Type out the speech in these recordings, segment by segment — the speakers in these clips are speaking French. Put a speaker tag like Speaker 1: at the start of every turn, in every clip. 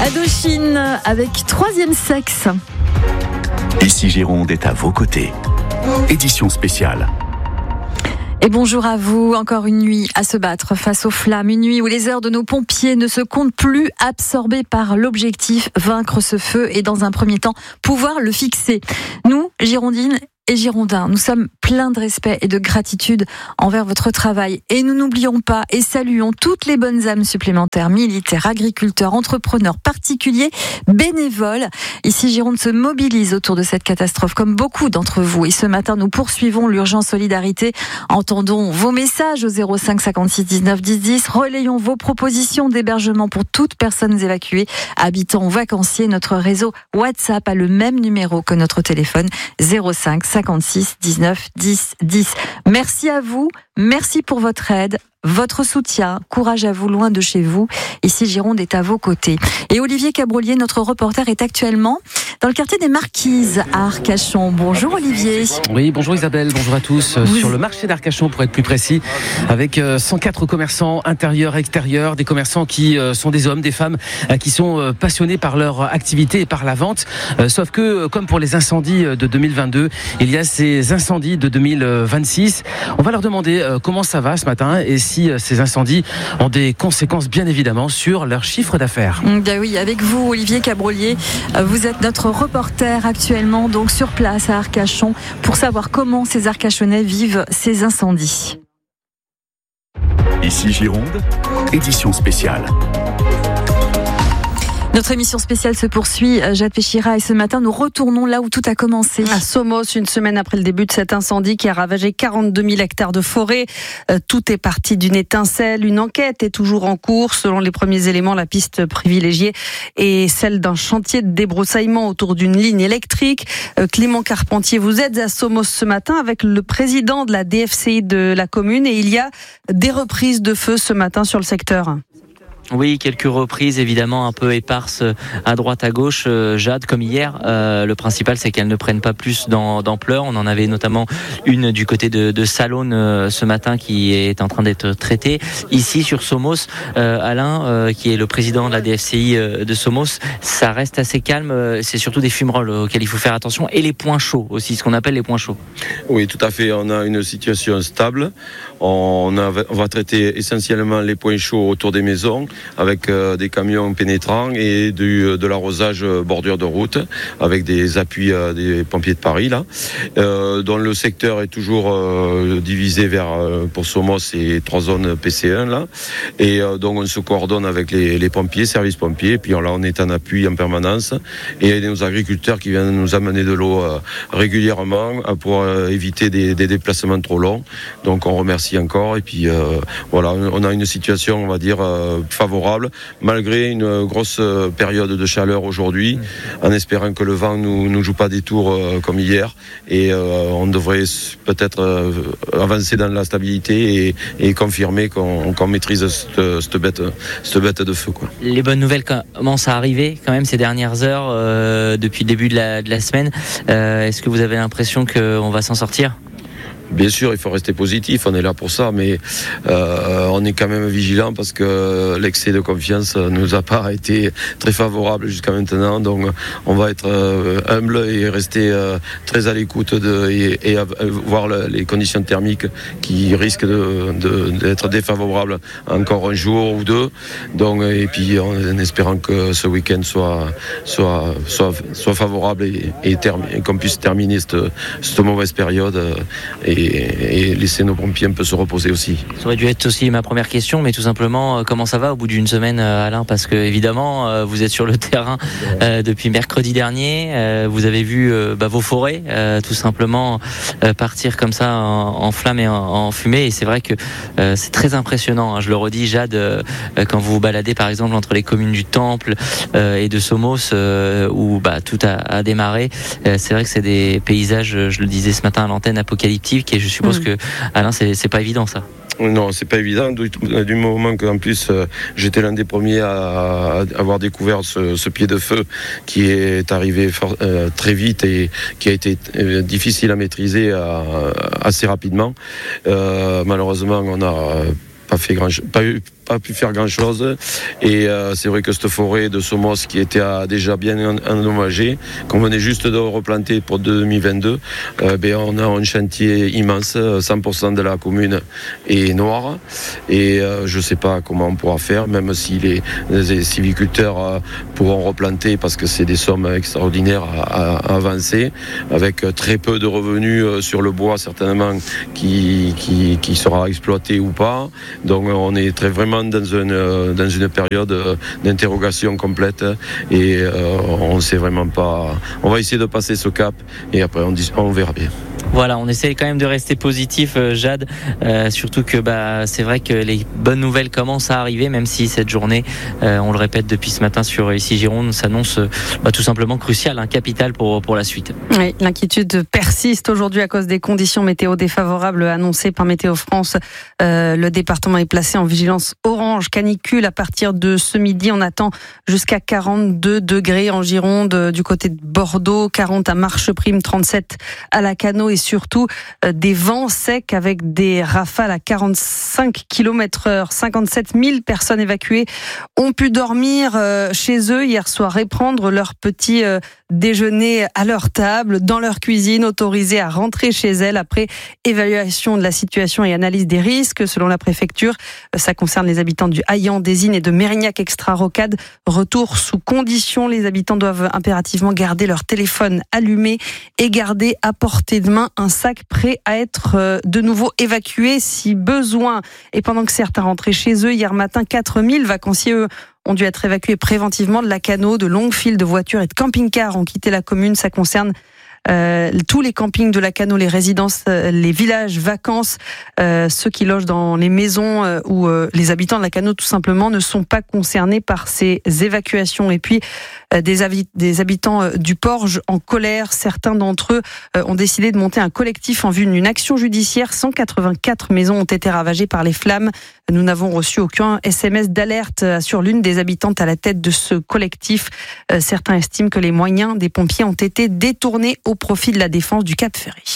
Speaker 1: Indochine avec Troisième Sexe.
Speaker 2: Ici Gironde est à vos côtés. Édition spéciale.
Speaker 1: Et bonjour à vous, encore une nuit à se battre face aux flammes, une nuit où les heures de nos pompiers ne se comptent plus, absorbées par l'objectif vaincre ce feu et dans un premier temps pouvoir le fixer. Nous, Girondines et Girondins, nous sommes pleins de respect et de gratitude envers votre travail et nous n'oublions pas et saluons toutes les bonnes âmes supplémentaires, militaires, agriculteurs, entrepreneurs, particuliers, bénévoles. Ici, Gironde se mobilise autour de cette catastrophe comme beaucoup d'entre vous et ce matin, nous poursuivons l'urgence solidarité. Entendons vos messages au 05 56 19 10 10, relayons vos propositions d'hébergement pour toutes personnes évacuées, habitants ou vacanciers. Notre réseau WhatsApp a le même numéro que notre téléphone 05 56 19 10 10. Merci à vous, merci pour votre aide, votre soutien, courage à vous loin de chez vous. Ici Gironde est à vos côtés. Et Olivier Cabrolier, notre reporter, est actuellement dans le quartier des Marquises à Arcachon. Bonjour Olivier.
Speaker 3: Oui, bonjour Isabelle, bonjour à tous. Sur le marché d'Arcachon pour être plus précis, avec 104 commerçants intérieurs, extérieurs, des commerçants qui sont des hommes, des femmes qui sont passionnés par leur activité et par la vente. Sauf que, comme pour les incendies de 2022, il y a ces incendies de 2026. On va leur demander comment ça va ce matin et si ces incendies ont des conséquences bien évidemment sur leur chiffre d'affaires.
Speaker 1: Ben oui, avec vous Olivier Cabrolier, vous êtes notre reporter actuellement donc sur place à Arcachon pour savoir comment ces Arcachonnais vivent ces incendies.
Speaker 2: Ici Gironde, édition spéciale.
Speaker 1: Notre émission spéciale se poursuit, Jade Péchira, et ce matin, nous retournons là où tout a commencé.
Speaker 4: À Somos, une semaine après le début de cet incendie qui a ravagé 42 000 hectares de forêt. Tout est parti d'une étincelle. Une enquête est toujours en cours. Selon les premiers éléments, la piste privilégiée est celle d'un chantier de débroussaillement autour d'une ligne électrique. Clément Carpentier, vous êtes à Somos ce matin avec le président de la DFCI de la commune et il y a des reprises de feu ce matin sur le secteur.
Speaker 5: Oui, quelques reprises évidemment un peu éparses à droite à gauche, Jade, comme hier. Le principal, c'est qu'elles ne prennent pas plus d'ampleur. On en avait notamment une du côté de Salonne ce matin qui est en train d'être traitée. Ici, sur Somos, Alain, qui est le président de la DFCI de Somos, ça reste assez calme. C'est surtout des fumerolles auxquels il faut faire attention et les points chauds aussi, ce qu'on appelle les points chauds.
Speaker 6: Oui, tout à fait. On a une situation stable. On va traiter essentiellement les points chauds autour des maisons, avec des camions pénétrants et de l'arrosage bordure de route avec des appuis des pompiers de Paris là, dont le secteur est toujours divisé vers pour Somos c'est 3 zones PC1 là, et donc on se coordonne avec les pompiers, services pompiers, et puis là on est en appui en permanence et nos agriculteurs qui viennent nous amener de l'eau régulièrement pour éviter des déplacements trop longs. Donc on remercie encore et puis voilà, on a une situation on va dire favorable, malgré une grosse période de chaleur aujourd'hui, en espérant que le vent nous joue pas des tours comme hier, et on devrait peut-être avancer dans la stabilité et confirmer qu'on maîtrise cette bête de feu, quoi.
Speaker 5: Les bonnes nouvelles commencent à arriver quand même ces dernières heures depuis le début de la semaine. Est-ce que vous avez l'impression qu'on va s'en sortir ?
Speaker 6: Bien sûr, il faut rester positif, on est là pour ça, mais on est quand même vigilant parce que l'excès de confiance ne nous a pas été très favorable jusqu'à maintenant. Donc on va être humble et rester très à l'écoute et voir les conditions thermiques qui risquent d'être défavorables encore un jour ou deux. Donc, et puis en espérant que ce week-end soit favorable et qu'on puisse terminer cette mauvaise période et laisser nos pompiers un peu se reposer aussi.
Speaker 5: Ça aurait dû être aussi ma première question, mais tout simplement, comment ça va au bout d'une semaine, Alain ? Parce que évidemment, vous êtes sur le terrain depuis mercredi dernier. Vous avez vu vos forêts tout simplement partir comme ça en flammes et en fumée. Et c'est vrai que c'est très impressionnant. Je le redis, Jade, quand vous vous baladez par exemple entre les communes du Temple et de Somos, où tout a démarré. C'est vrai que c'est des paysages, je le disais ce matin à l'antenne, apocalyptiques. Et je suppose que, Alain, c'est pas évident ça.
Speaker 6: Non, c'est pas évident, du moment qu'en plus j'étais l'un des premiers à avoir découvert ce pied de feu qui est arrivé très vite et qui a été difficile à maîtriser assez rapidement. Malheureusement, on n'a pas pas pu faire grand-chose. Et c'est vrai que cette forêt de Somos qui était déjà bien endommagée, qu'on venait juste de replanter pour 2022, on a un chantier immense. 100% de la commune est noire. Et je ne sais pas comment on pourra faire, même si les sylviculteurs pourront replanter, parce que c'est des sommes extraordinaires à avancer, avec très peu de revenus sur le bois certainement qui sera exploité ou pas. Donc on est vraiment dans une période d'interrogation complète et on ne sait vraiment pas. On va essayer de passer ce cap et après on verra bien.
Speaker 5: Voilà, on essaye quand même de rester positif, Jade, surtout que c'est vrai que les bonnes nouvelles commencent à arriver, même si cette journée, on le répète depuis ce matin sur ici Gironde, s'annonce tout simplement cruciale, capitale pour la suite.
Speaker 4: Oui, l'inquiétude persiste aujourd'hui à cause des conditions météo défavorables annoncées par Météo France. Le département est placé en vigilance orange canicule. À partir de ce midi, on attend jusqu'à 42 degrés en Gironde, du côté de Bordeaux, 40 à Marcheprime, 37 à Lacanau et surtout des vents secs avec des rafales à 45 km/h. 57 000 personnes évacuées ont pu dormir chez eux hier soir et prendre leur petit déjeuner à leur table, dans leur cuisine, autorisées à rentrer chez elles après évaluation de la situation et analyse des risques. Selon la préfecture, ça concerne les habitants du Haillan, des Innes et de Mérignac-Extra-Rocade. Retour sous condition, les habitants doivent impérativement garder leur téléphone allumé et garder à portée de main un sac prêt à être de nouveau évacué si besoin. Et pendant que certains rentraient chez eux, hier matin, 4000 vacanciers, eux, ont dû être évacués préventivement de Lacanau. De longues files de voitures et de camping-cars ont quitté la commune. Ça concerne tous les campings de Lacanau, les résidences, les villages, vacances, ceux qui logent dans les maisons où les habitants de Lacanau tout simplement ne sont pas concernés par ces évacuations. Et puis des habitants du Porge en colère. Certains d'entre eux ont décidé de monter un collectif en vue d'une action judiciaire. 184 maisons ont été ravagées par les flammes. Nous n'avons reçu aucun SMS d'alerte sur l'une des habitantes à la tête de ce collectif. Certains estiment que les moyens des pompiers ont été détournés au profit de la défense du Cap Ferré.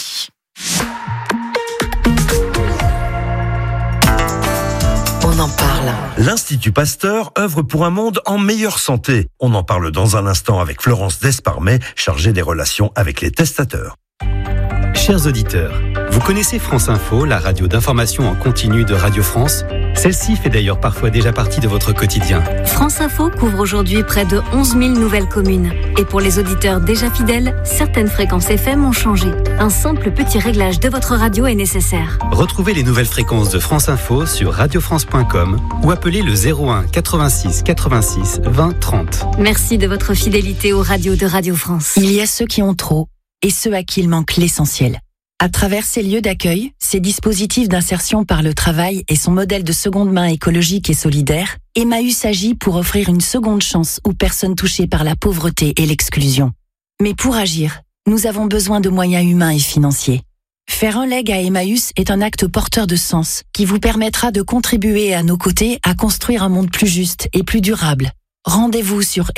Speaker 7: On en parle. L'Institut Pasteur œuvre pour un monde en meilleure santé. On en parle dans un instant avec Florence Desparmet, chargée des relations avec les testateurs.
Speaker 8: Chers auditeurs, vous connaissez France Info, la radio d'information en continu de Radio France ? Celle-ci fait d'ailleurs parfois déjà partie de votre quotidien.
Speaker 9: France Info couvre aujourd'hui près de 11 000 nouvelles communes. Et pour les auditeurs déjà fidèles, certaines fréquences FM ont changé. Un simple petit réglage de votre radio est nécessaire.
Speaker 8: Retrouvez les nouvelles fréquences de France Info sur radiofrance.com ou appelez le 01 86 86 20 30.
Speaker 9: Merci de votre fidélité aux radios de Radio France.
Speaker 10: Il y a ceux qui ont trop et ceux à qui il manque l'essentiel. À travers ces lieux d'accueil, ces dispositifs d'insertion par le travail et son modèle de seconde main écologique et solidaire, Emmaüs agit pour offrir une seconde chance aux personnes touchées par la pauvreté et l'exclusion. Mais pour agir, nous avons besoin de moyens humains et financiers. Faire un leg à Emmaüs est un acte porteur de sens qui vous permettra de contribuer à nos côtés à construire un monde plus juste et plus durable. Rendez-vous sur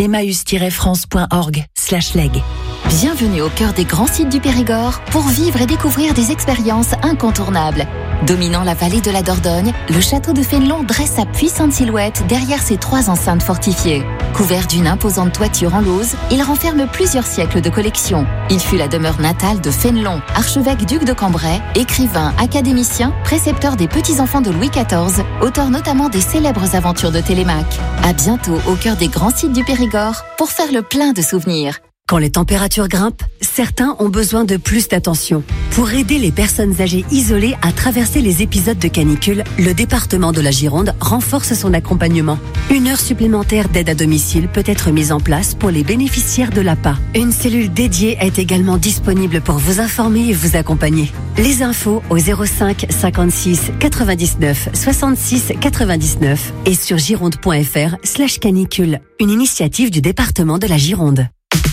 Speaker 10: emmaüs-france.org/leg.
Speaker 11: Bienvenue au cœur des grands sites du Périgord pour vivre et découvrir des expériences incontournables. Dominant la vallée de la Dordogne, le château de Fénelon dresse sa puissante silhouette derrière ses 3 enceintes fortifiées. Couvert d'une imposante toiture en lauze, il renferme plusieurs siècles de collection. Il fut la demeure natale de Fénelon, archevêque duc de Cambrai, écrivain, académicien, précepteur des petits-enfants de Louis XIV, auteur notamment des célèbres aventures de Télémaque. À bientôt au cœur des grands sites du Périgord pour faire le plein de souvenirs.
Speaker 12: Quand les températures grimpent, certains ont besoin de plus d'attention. Pour aider les personnes âgées isolées à traverser les épisodes de canicule, le département de la Gironde renforce son accompagnement. 1 heure supplémentaire d'aide à domicile peut être mise en place pour les bénéficiaires de l'APA. Une cellule dédiée est également disponible pour vous informer et vous accompagner. Les infos au 05 56 99 66 99 et sur gironde.fr/canicule. Une initiative du département de la Gironde.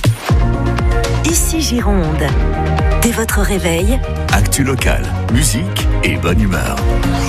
Speaker 13: Ici Gironde. Dès votre réveil,
Speaker 2: actu local, musique et bonne humeur.